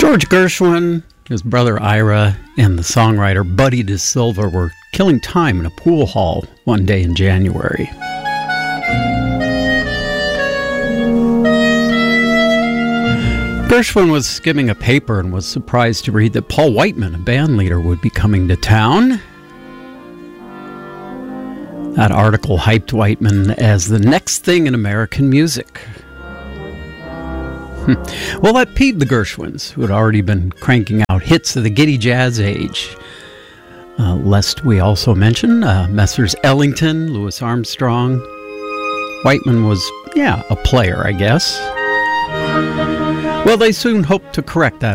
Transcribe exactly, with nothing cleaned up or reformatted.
George Gershwin, his brother Ira, and the songwriter Buddy DeSilva were killing time in a pool hall one day in January. Gershwin was skimming a paper and was surprised to read that Paul Whiteman, a band leader, would be coming to town. That article hyped Whiteman as the next thing in American music. Well, that peeved the Gershwins, who had already been cranking out hits of the giddy jazz age. Uh, lest we also mention uh, Messrs. Ellington, Louis Armstrong. Whiteman was, yeah, a player, I guess. Well, they soon hoped to correct that